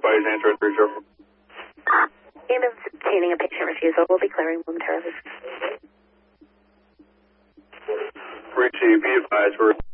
advise answer 30. Ambulance obtaining a patient refusal. We'll be clearing momentarily. Richie, be advised, we're